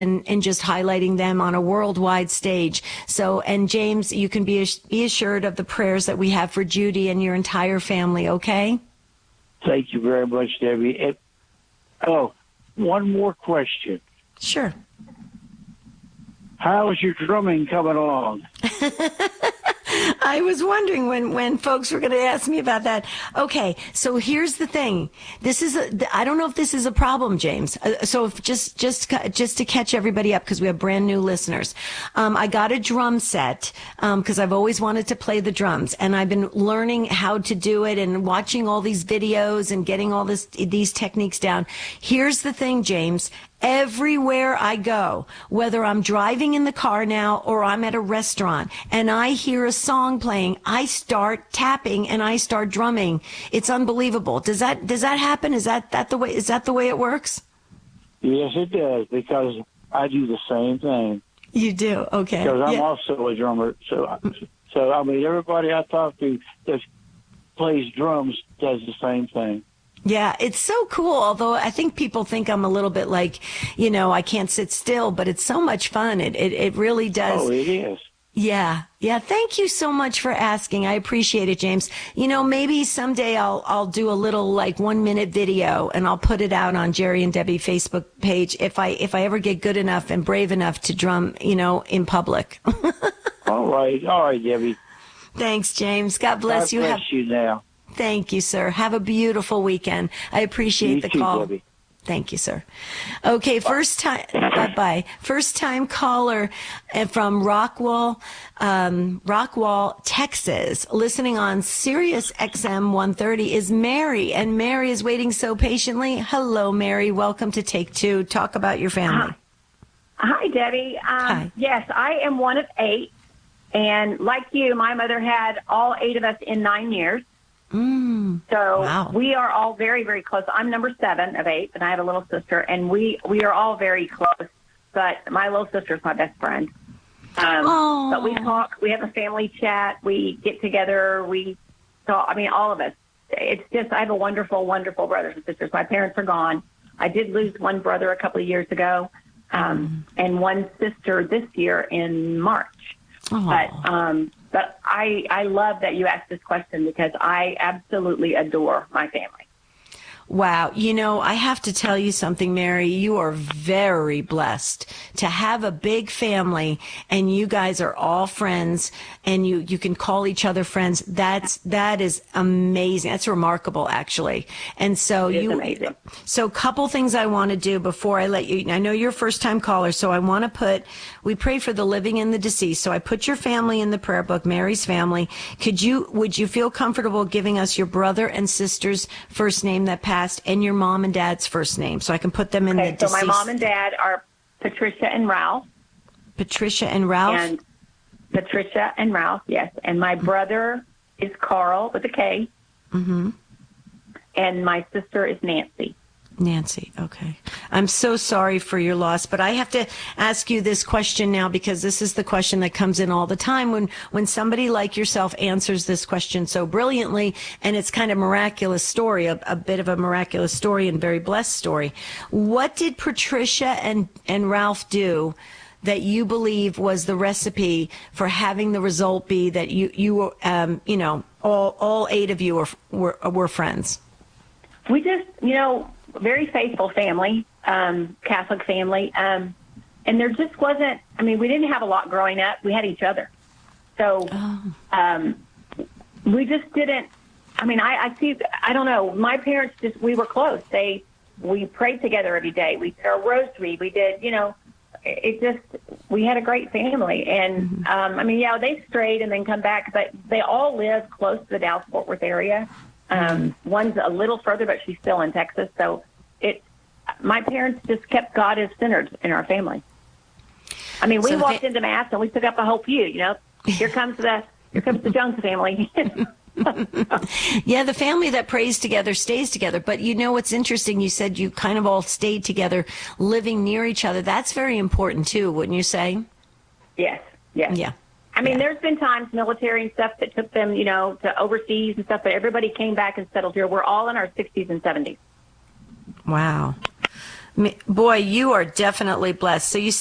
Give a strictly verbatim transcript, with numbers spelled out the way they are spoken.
and, and just highlighting them on a worldwide stage. So, and James, you can be, be assured of the prayers that we have for Judy and your entire family, okay? Thank you very much, Debbie. It, oh, one more question. Sure. How is your drumming coming along? I was wondering when, when folks were going to ask me about that. Okay, so here's the thing. This is a, I don't know if this is a problem, James. Uh, so if just just just to catch everybody up, because we have brand new listeners, um, I got a drum set because um, I've always wanted to play the drums, and I've been learning how to do it and watching all these videos and getting all this these techniques down. Here's the thing, James. Everywhere I go, whether I'm driving in the car now or I'm at a restaurant and I hear a song playing, I start tapping and I start drumming. It's unbelievable. Does that does that happen? Is that, that the way is that the way it works? Yes, it does, because I do the same thing. You do? Okay. Because I'm yeah. also a drummer. So so I mean everybody I talk to that plays drums does the same thing. Yeah, it's so cool. Although I think people think I'm a little bit like, you know, I can't sit still, but it's so much fun. It it, it really does. Oh, it is. Yeah. Yeah. Thank you so much for asking. I appreciate it, James. You know, maybe someday I'll, I'll do a little like one minute video and I'll put it out on Jerry and Debbie Facebook page if I, if I ever get good enough and brave enough to drum, you know, in public. All right. All right, Debbie. Thanks, James. God bless God you. bless Have, you now. Thank you, sir. Have a beautiful weekend. I appreciate You the too, call. Debbie. Thank you, sir. Okay, first time, bye-bye. First time caller from Rockwall, um, Rockwall, Texas, listening on Sirius X M one thirty is Mary, and Mary is waiting so patiently. Hello, Mary. Welcome to Take Two. Talk about your family. Hi, Debbie. Um, Hi. Yes, I am one of eight, and like you, my mother had all eight of us in nine years. Mm, so wow. we are all very, very close. I'm number seven of eight, and I have a little sister, and we, we are all very close. But my little sister is my best friend. Um, but we talk. We have a family chat. We get together. We talk. I mean, all of us. It's just I have a wonderful, wonderful brothers and sisters. My parents are gone. I did lose one brother a couple of years ago, um, mm. and one sister this year in March. Oh. But um, but I I love that you asked this question because I absolutely adore my family. Wow. You know, I have to tell you something, Mary. You are very blessed to have a big family and you guys are all friends and you, you can call each other friends. That's, that is amazing. That's remarkable, actually. And so it is you, amazing. So a couple things I want to do before I let you, I know you're a first time caller, so I want to put, we pray for the living and the deceased. So I put your family in the prayer book, Mary's family. Could you, would you feel comfortable giving us your brother and sister's first name that passed and your mom and dad's first name so I can put them in okay, the deceased? So my mom and dad are Patricia and Ralph. Patricia and Ralph? And Patricia and Ralph, yes. And my brother is Carl with a K. Mm-hmm. And my sister is Nancy. Nancy, okay. I'm so sorry for your loss, but I have to ask you this question now because this is the question that comes in all the time when, when somebody like yourself answers this question so brilliantly, and it's kind of miraculous story, a, a bit of a miraculous story and very blessed story. What did Patricia and, and Ralph do that you believe was the recipe for having the result be that you, you, um, you know, all, all eight of you were, were, were friends? We just, you know, very faithful family, um, Catholic family. Um, and there just wasn't, I mean, we didn't have a lot growing up. We had each other. So oh. um, we just didn't, I mean, I, I see, I don't know. My parents just, we were close. They, we prayed together every day. We did our rosary. We did, you know, it just, we had a great family. And, mm-hmm. um, I mean, yeah, they strayed and then come back, but they all live close to the Dallas-Fort Worth area. Um, one's a little further, but she's still in Texas. So it, my parents just kept God as centered in our family. I mean, we so walked fa- into Mass and we took up a whole pew, you know, here comes the, here comes the Jones family. Yeah. The family that prays together stays together. But you know, what's interesting, you said you kind of all stayed together, living near each other. That's very important too, wouldn't you say? Yes. Yes. Yeah. I mean, yeah. there's been times, military and stuff, that took them, you know, to overseas and stuff, but everybody came back and settled here. We're all in our sixties and seventies. Wow. Me- Boy, you are definitely blessed. So you